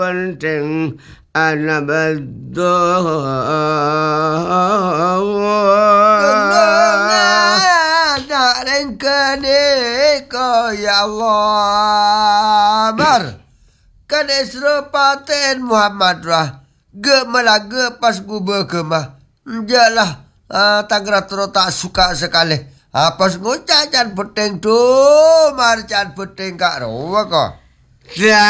penting anak betul. Nak rengkene ko ya Allah bar kane serupaten Muhammad rah ge malaga pas gubah ke mah jalah tangra tro tak suka sekali pas ngucap can penting tu mar can penting kak rawa ko